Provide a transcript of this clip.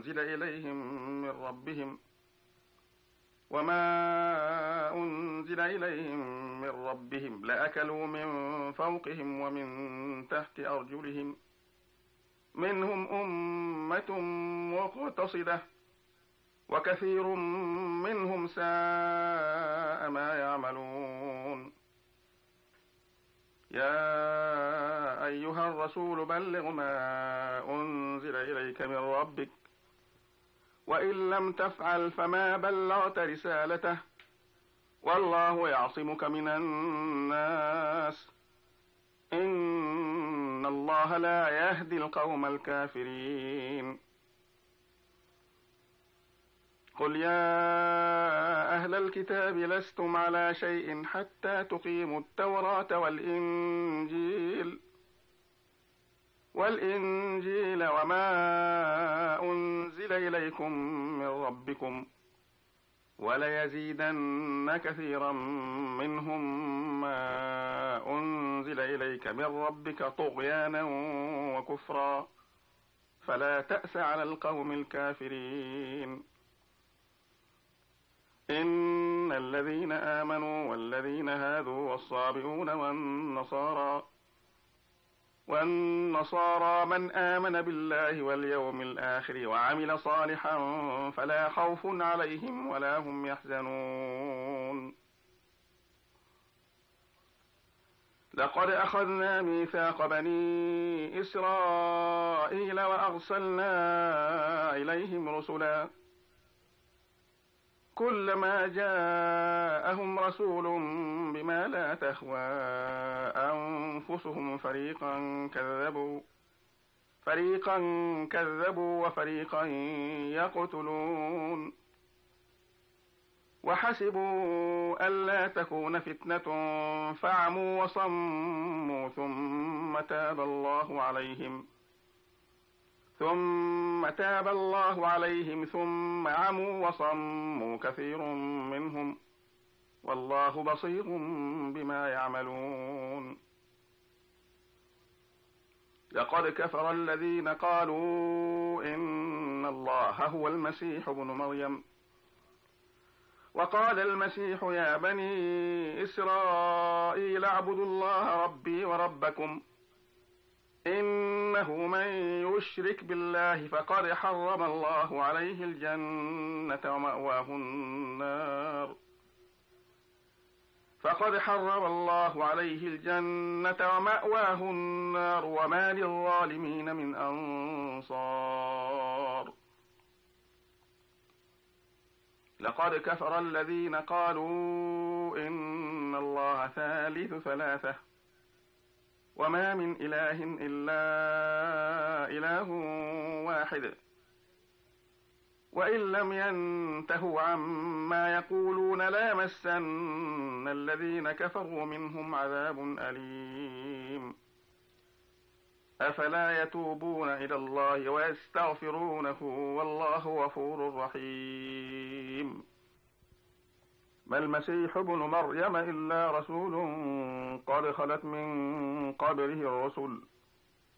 أنزل إليهم من ربهم لأكلوا من فوقهم ومن تحت أرجلهم، منهم أمة مقتصدة وكثير منهم ساء ما يعملون. يا أيها الرسول بلغ ما أنزل إليك من ربك، وإن لم تفعل فما بلغت رسالته، والله يعصمك من الناس، إن الله لا يهدي القوم الكافرين. قل يا أهل الكتاب لستم على شيء حتى تقيموا التوراة والإنجيل وما أنزل إليكم من ربكم، وليزيدن كثيرا منهم ما أنزل إليك من ربك طغيانا وكفرا، فلا تأس على القوم الكافرين. إن الذين آمنوا والذين هادوا والصابئون والنصارى من آمن بالله واليوم الآخر وعمل صالحا فلا خوف عليهم ولا هم يحزنون. لقد أخذنا ميثاق بني إسرائيل وأرسلنا إليهم رسلا، كلما جاءهم رسول بما لا تهوى أنفسهم فريقا كذبوا وفريقا يقتلون، وحسبوا ألا تكون فتنة فعموا وصموا ثم تاب الله عليهم ثم عموا وصموا كثير منهم، والله بصير بما يعملون. لقد كفر الذين قالوا إن الله هو المسيح ابن مريم، وقال المسيح يا بني إسرائيل اعبدوا الله ربي وربكم، إنه من يشرك بالله فقد حرم الله عليه الجنة ومأواه النار وما للظالمين من أنصار. لقد كفر الذين قالوا إن الله ثالث ثلاثة، وما من إله إلا إله واحد، وإن لم ينتهوا عما يقولون ليمسن الذين كفروا منهم عذاب أليم. أفلا يتوبون إلى الله ويستغفرونه والله غفور رحيم. ما المسيح ابن مريم إلا رسول قد خلت من قبله الرسل